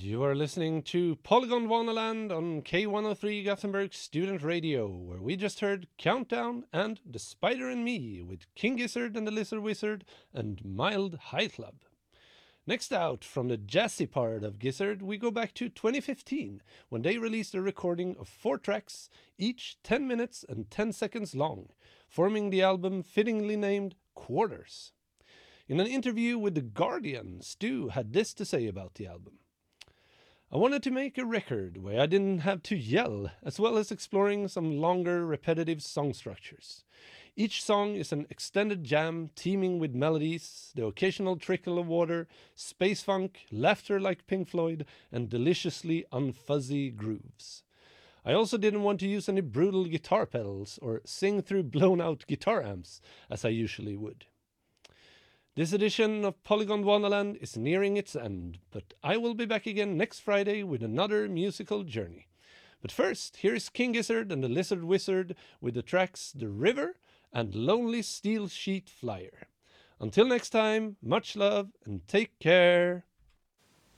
You are listening to Polygon Wonderland on K103 Gothenburg Student Radio, where we just heard Countdown and The Spider and Me with King Gizzard and the Lizard Wizard and Mild High Club. Next out, from the jazzy part of Gizzard, we go back to 2015, when they released a recording of 4 tracks, each 10 minutes and 10 seconds long, forming the album fittingly named Quarters. In an interview with The Guardian, Stu had this to say about the album. I wanted to make a record where I didn't have to yell, as well as exploring some longer, repetitive song structures. Each song is an extended jam teeming with melodies, the occasional trickle of water, space funk, laughter like Pink Floyd, and deliciously unfuzzy grooves. I also didn't want to use any brutal guitar pedals or sing through blown-out guitar amps, as I usually would. This edition of Polygon Wonderland is nearing its end, but I will be back again next Friday with another musical journey. But first, here is King Gizzard and the Lizard Wizard with the tracks The River and Lonely Steel Sheet Flyer. Until next time, much love and take care.